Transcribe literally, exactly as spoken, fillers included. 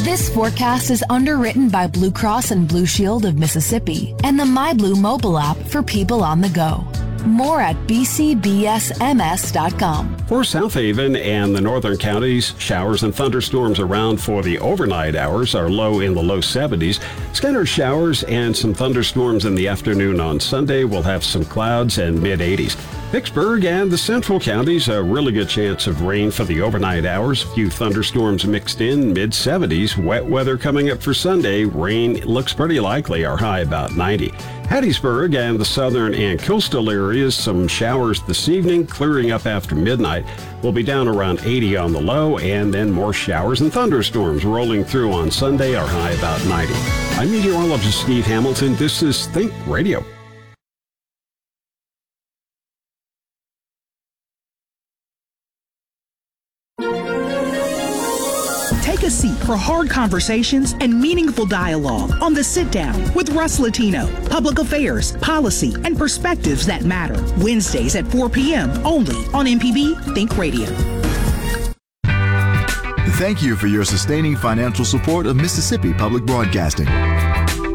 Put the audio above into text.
This forecast is underwritten by Blue Cross and Blue Shield of Mississippi and the MyBlue mobile app for people on the go. More at b c b s m s dot com. For South Haven and the northern counties, showers and thunderstorms around for the overnight hours are low in the low seventies. Scattered showers and some thunderstorms in the afternoon on Sunday. Will have some clouds and mid eighties. Vicksburg and the central counties, a really good chance of rain for the overnight hours. A few thunderstorms mixed in, mid seventies. Wet weather coming up for Sunday. Rain looks pretty likely, our high about ninety. Hattiesburg and the southern and coastal areas, some showers this evening, clearing up after midnight. We'll be down around eighty on the low, and then more showers and thunderstorms rolling through on Sunday, our high about ninety. I'm meteorologist Steve Hamilton. This is Think Radio. Take a seat for hard conversations and meaningful dialogue on The Sit Down with Russ Latino. Public affairs, policy, and perspectives that matter. Wednesdays at four p.m. only on M P B Think Radio. Thank you for your sustaining financial support of Mississippi Public Broadcasting.